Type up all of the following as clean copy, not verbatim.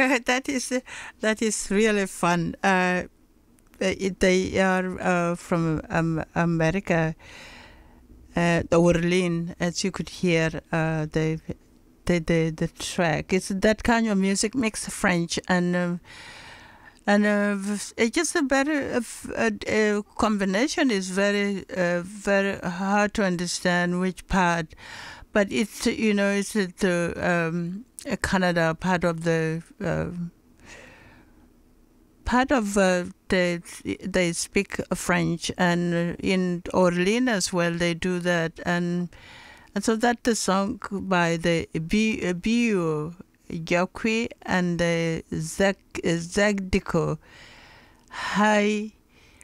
that is really fun. They are from America, Orleans, as you could hear. The track. It's that kind of music, mixed French and it's just a better combination is very hard to understand which part, but it's it's the Canada part of the they speak French, and in Orleans as well they do that, and so that's the song by the Bio Jacqui and the Zagdico. Hi,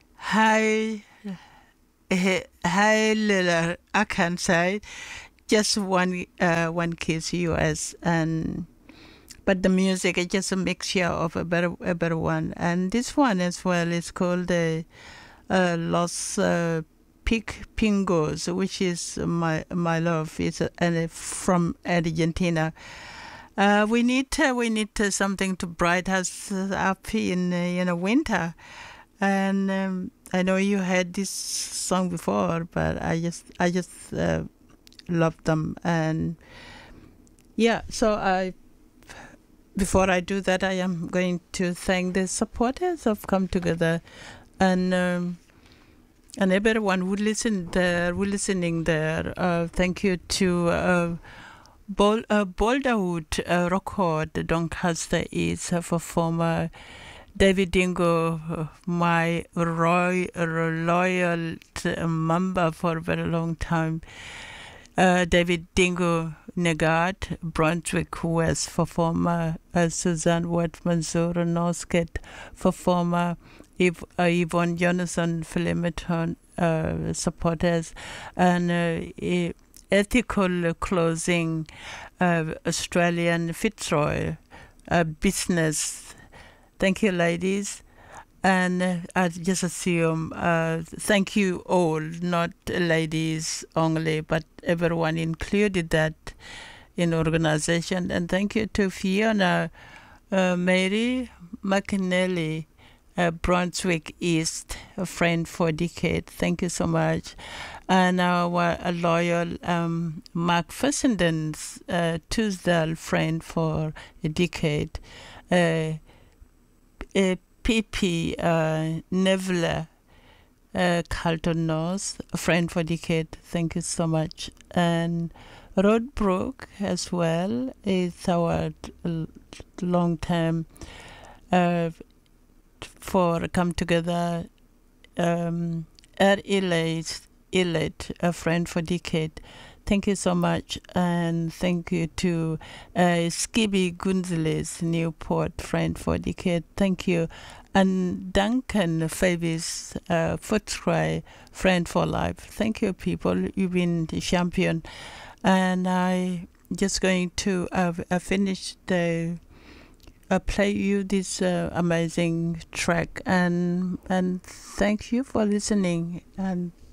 Lila. I can't say just one kiss US, and but the music is just a mixture of a better one, and this one as well is called the Los Pingos, which is my love. It's from Argentina. We need something to brighten us up in winter, and I know you heard this song before, but I just love them, and yeah. So before I do that, I am going to thank the supporters of Come Together, and everyone who listening there. Thank you to Boulderwood Record, Doncaster is for former David Dingo, my loyal member for a very long time. David Dingo Negat, Brunswick West for former Suzanne Watt-Mansour Norsket for former Yvonne Jonathan Filimeton supporters, and Ethical Closing, Australian Fitzroy Business. Thank you, ladies. And I just assume thank you all, not ladies only, but everyone included that in organization. And thank you to Fiona Mary McNally, Brunswick East, a friend for a decade. Thank you so much. And our loyal Mark Fessenden, Tuesday friend for a decade. Pippi Neville, Carlton North, a friend for a decade. Thank you so much. And Rodbrook as well is our long-term for Come Together. Elite, a friend for decade. Thank you so much, and thank you to Skibby Gunzeles, Newport, friend for decade. Thank you. And Duncan Favis, Footscry, friend for life. Thank you, people. You've been the champion. And I just going to finish the play you this amazing track, and thank you for listening, and